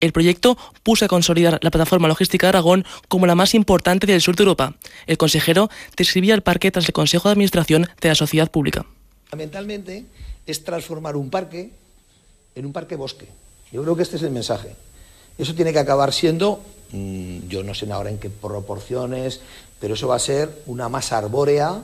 El proyecto puso a consolidar la plataforma logística de Aragón como la más importante del sur de Europa. El consejero describía el parque tras el Consejo de Administración de la sociedad pública. Fundamentalmente es transformar un parque en un parque bosque. Yo creo que este es el mensaje. Eso tiene que acabar siendo, yo no sé ahora en qué proporciones, pero eso va a ser una masa arbórea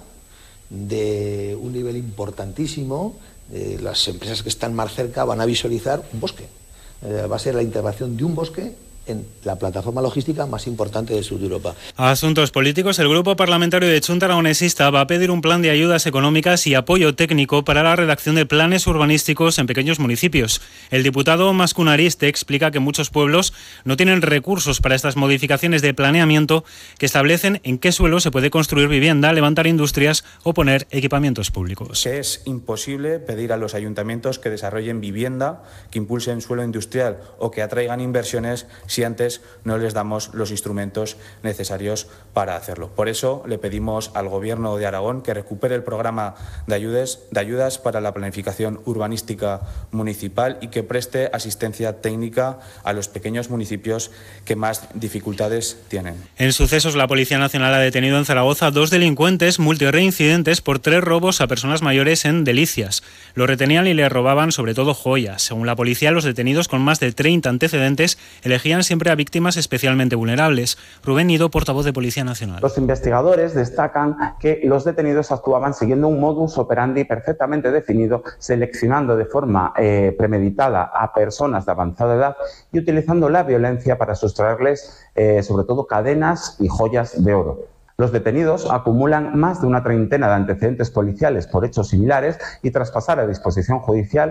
de un nivel importantísimo. Las empresas que están más cerca van a visualizar un bosque. Va a ser la integración de un bosque en la plataforma logística más importante del sur de Europa. A asuntos políticos, el Grupo Parlamentario de Chunta Aragonesista va a pedir un plan de ayudas económicas y apoyo técnico para la redacción de planes urbanísticos en pequeños municipios. El diputado Mascún Ariste explica que muchos pueblos no tienen recursos para estas modificaciones de planeamiento que establecen en qué suelo se puede construir vivienda, levantar industrias o poner equipamientos públicos. Es imposible pedir a los ayuntamientos que desarrollen vivienda, que impulsen suelo industrial o que atraigan inversiones si antes no les damos los instrumentos necesarios para hacerlo. Por eso le pedimos al Gobierno de Aragón que recupere el programa de ayudas para la planificación urbanística municipal y que preste asistencia técnica a los pequeños municipios que más dificultades tienen. En sucesos, la Policía Nacional ha detenido en Zaragoza 2 delincuentes multireincidentes por 3 robos a personas mayores en Delicias. Lo retenían y le robaban sobre todo joyas. Según la policía, los detenidos con más de 30 antecedentes elegían siempre a víctimas especialmente vulnerables. Rubén Nido, portavoz de Policía Nacional. Los investigadores destacan que los detenidos actuaban siguiendo un modus operandi perfectamente definido, seleccionando de forma premeditada a personas de avanzada edad y utilizando la violencia para sustraerles sobre todo cadenas y joyas de oro. Los detenidos acumulan más de una treintena de antecedentes policiales por hechos similares y tras pasar a disposición judicial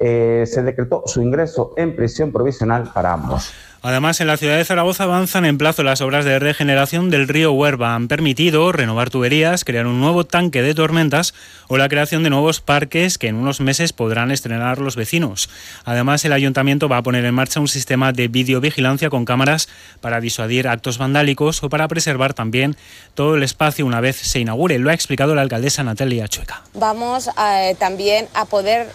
se decretó su ingreso en prisión provisional para ambos. Además, en la ciudad de Zaragoza avanzan en plazo las obras de regeneración del río Huerva. Han permitido renovar tuberías, crear un nuevo tanque de tormentas o la creación de nuevos parques que en unos meses podrán estrenar los vecinos. Además, el ayuntamiento va a poner en marcha un sistema de videovigilancia con cámaras para disuadir actos vandálicos o para preservar también todo el espacio una vez se inaugure. Lo ha explicado la alcaldesa Natalia Chueca. Vamos también a poder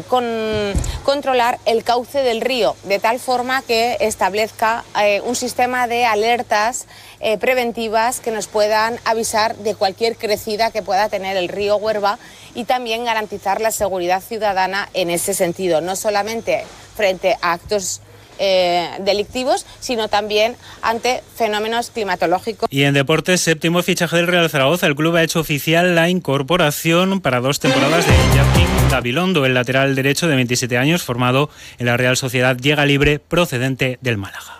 controlar el cauce del río, de tal forma que establezca un sistema de alertas preventivas que nos puedan avisar de cualquier crecida que pueda tener el río Huerva y también garantizar la seguridad ciudadana en ese sentido, no solamente frente a actos delictivos, sino también ante fenómenos climatológicos. Y en deportes, 7º fichaje del Real Zaragoza. El club ha hecho oficial la incorporación para 2 temporadas de Joaquín Gabilondo, el lateral derecho de 27 años, formado en la Real Sociedad, llega libre procedente del Málaga.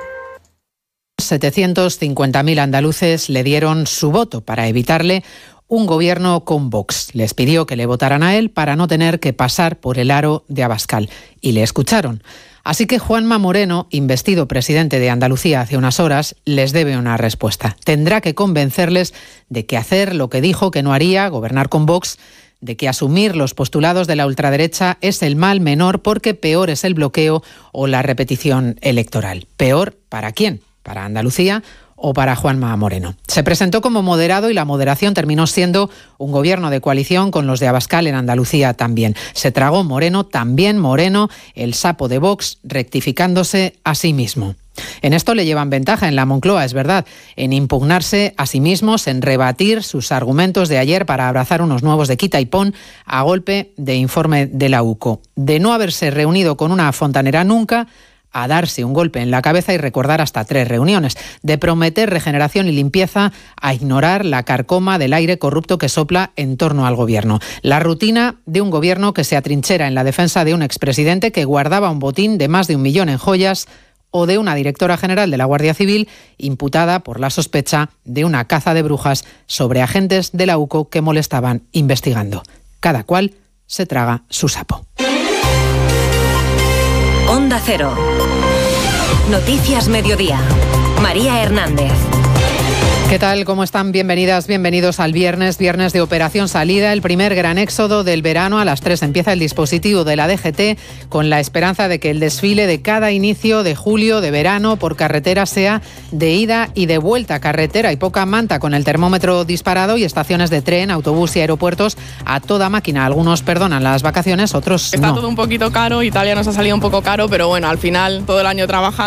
750.000 andaluces le dieron su voto para evitarle un gobierno con Vox. Les pidió que le votaran a él para no tener que pasar por el aro de Abascal. Y le escucharon. Así que Juanma Moreno, investido presidente de Andalucía hace unas horas, les debe una respuesta. Tendrá que convencerles de que hacer lo que dijo que no haría, gobernar con Vox, de que asumir los postulados de la ultraderecha es el mal menor porque peor es el bloqueo o la repetición electoral. ¿Peor para quién? ¿Para Andalucía o para Juanma Moreno? Se presentó como moderado y la moderación terminó siendo un gobierno de coalición con los de Abascal en Andalucía también. Se tragó Moreno, también Moreno, el sapo de Vox, rectificándose a sí mismo. En esto le llevan ventaja en la Moncloa, es verdad, en impugnarse a sí mismos, en rebatir sus argumentos de ayer para abrazar unos nuevos de quita y pon a golpe de informe de la UCO. De no haberse reunido con una fontanera nunca, a darse un golpe en la cabeza y recordar hasta 3 reuniones, de prometer regeneración y limpieza a ignorar la carcoma del aire corrupto que sopla en torno al gobierno. La rutina de un gobierno que se atrinchera en la defensa de un expresidente que guardaba un botín de más de 1 millón en joyas o de una directora general de la Guardia Civil imputada por la sospecha de una caza de brujas sobre agentes de la UCO que molestaban investigando. Cada cual se traga su sapo. Onda Cero. Noticias Mediodía. María Hernández. ¿Qué tal? ¿Cómo están? Bienvenidas, bienvenidos al viernes de Operación Salida, el primer gran éxodo del verano. A las 3 empieza el dispositivo de la DGT con la esperanza de que el desfile de cada inicio de julio, de verano, por carretera sea de ida y de vuelta. Carretera y poca manta con el termómetro disparado y estaciones de tren, autobús y aeropuertos a toda máquina. Algunos perdonan las vacaciones, otros no. Está todo un poquito caro, Italia nos ha salido un poco caro, pero bueno, al final todo el año trabajando.